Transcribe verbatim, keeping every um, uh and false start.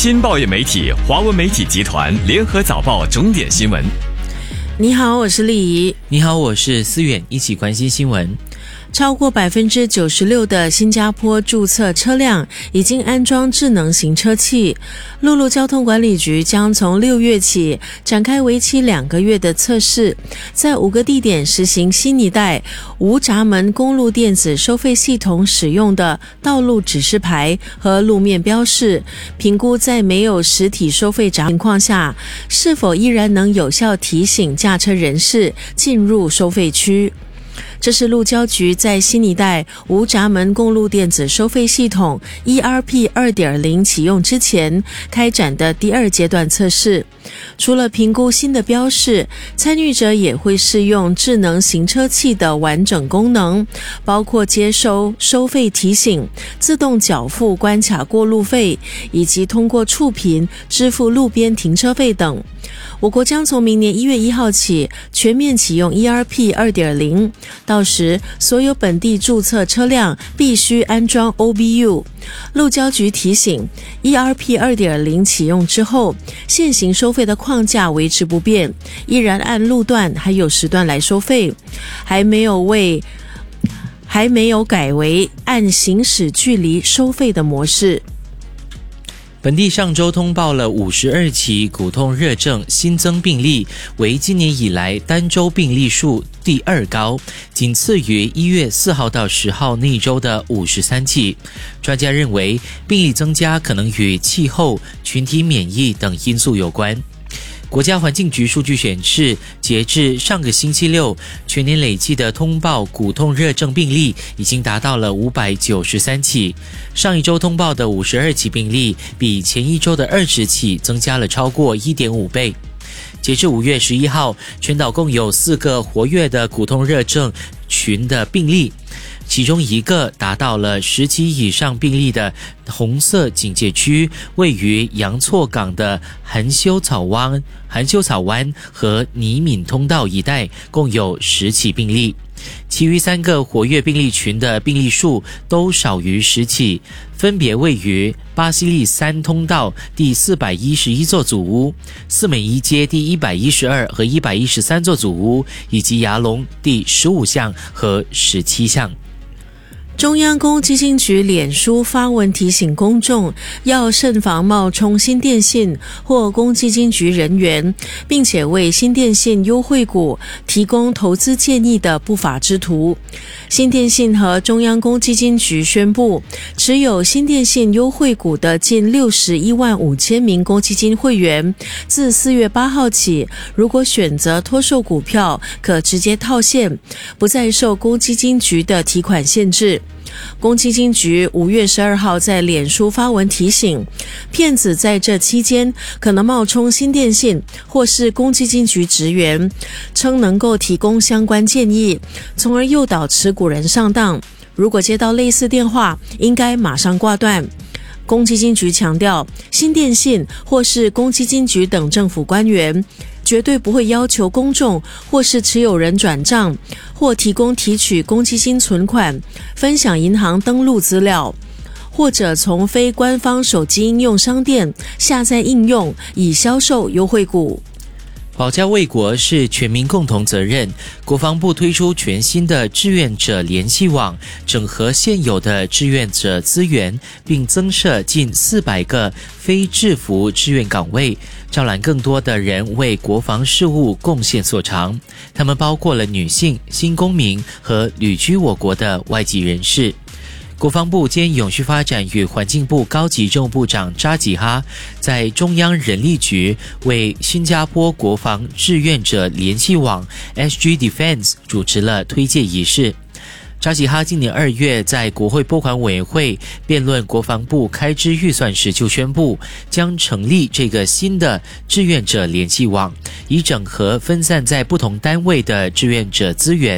新报业媒体华文媒体集团联合早报重点新闻。 你好，我是丽怡。 你好，我是思远，一起关心新闻。 超过百分之九十六的新加坡注册车辆已经安装智能行车器。陆路交通管理局将从六月起展开为期两个月的测试，在五个地点实行新一代无闸门公路电子收费系统使用的道路指示牌和路面标示，评估在没有实体收费闸情况下，是否依然能有效提醒驾车人士进入收费区。这是路交局在新一代无闸门公路电子收费系统 E R P 二点零 启用之前开展的第二阶段测试。除了评估新的标示，参与者也会试用智能行车器的完整功能，包括接收收费提醒、自动缴付关卡过路费，以及通过触屏支付路边停车费等。我国将从明年一月一号起全面启用 E R P 二点零， 到时所有本地注册车辆必须安装 O B U。 路交局提醒， E R P 二点零 启用之后，现行收费的框架维持不变，依然按路段还有时段来收费，还没有为还没有改为按行驶距离收费的模式。 本地上周通报了五十二起骨痛热症新增病例，为今年以来单周病例数第二高，仅次于一月四号到十号那一周的五十三起。专家认为，病例增加可能与气候、群体免疫等因素有关。国家环境局数据显示，截至上个星期六，全年累计的通报骨痛热症病例已经达到了五百九十三起。上一周通报的五十二起病例，比前一周的二十起增加了超过 一点五倍。截至五月十一号，全岛共有四个活跃的骨痛热症群的病例，其中一个达到了十起以上病例的红色警戒区，位于洋错港的含羞草湾、含羞草湾和尼敏通道一带，共有十起病例。其余三个活跃病例群的病例数都少于十起，分别位于巴西利三通道第四百一十一座祖屋、四美一街第一百一十二和一百一十三座祖屋，以及牙龙第十五项和十七项。 中央公基金局脸书发文提醒公众要慎防冒充新电信或公基金局人员，并且为新电信优惠股提供投资建议的不法之徒。新电信和中央公基金局宣布，持有新电信优惠股的近六十一万五千名公基金会员，自四月八号起，如果选择脱售股票，可直接套现，不再受公基金局的提款限制。公基金局五月十二号在脸书发文提醒，骗子在这期间可能冒充新电信或是公基金局职员，称能够提供相关建议，从而诱导持股人上当。如果接到类似电话，应该马上挂断。公基金局强调，新电信或是公基金局等政府官员绝对不会要求公众或是持有人转账或提供提取公积金存款、分享银行登录资料，或者从非官方手机应用商店下载应用以销售优惠股。 保家卫国是全民共同责任。国防部推出全新的志愿者联系网，整合现有的志愿者资源，并增设近四百个非制服志愿岗位，招揽更多的人为国防事务贡献所长。他们包括了女性、新公民和旅居我国的外籍人士。国防部兼永续发展与环境部高级政务部长扎吉哈在中央人力局为新加坡国防志愿者联系网 S G Defense 主持了推介仪式。扎吉哈今年二月在国会拨款委员会辩论国防部开支预算时就宣布，将成立这个新的志愿者联系网，以整合分散在不同单位的志愿者资源，